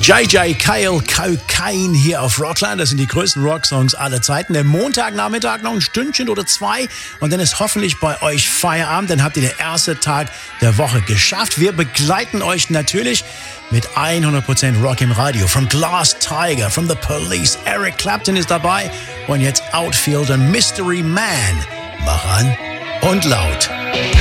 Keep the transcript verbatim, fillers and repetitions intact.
J J Cale, Cocaine hier auf Rockland. Das sind die größten Rocksongs aller Zeiten. Der Montagnachmittag noch ein Stündchen oder zwei und dann ist hoffentlich bei euch Feierabend. Dann habt ihr den ersten Tag der Woche geschafft. Wir begleiten euch natürlich mit hundert Prozent Rock im Radio. From Glass Tiger, from The Police, Eric Clapton ist dabei und jetzt Outfielder Mystery Man. Mach an und laut.